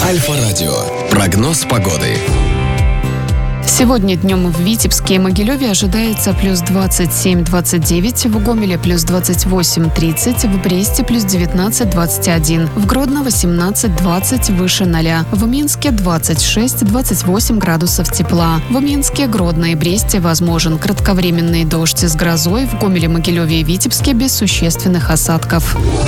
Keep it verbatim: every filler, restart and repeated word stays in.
Альфа-радио. Прогноз погоды. Сегодня днем в Витебске и Могилеве ожидается плюс двадцать семь - двадцать девять, в Гомеле плюс двадцать восемь - тридцать, в Бресте плюс девятнадцать - двадцать один, в Гродно восемнадцать - двадцать, выше ноля, в Минске двадцать шесть - двадцать восемь градусов тепла. В Минске, Гродно и Бресте возможен кратковременный дождь с грозой, в Гомеле, Могилеве и Витебске без существенных осадков.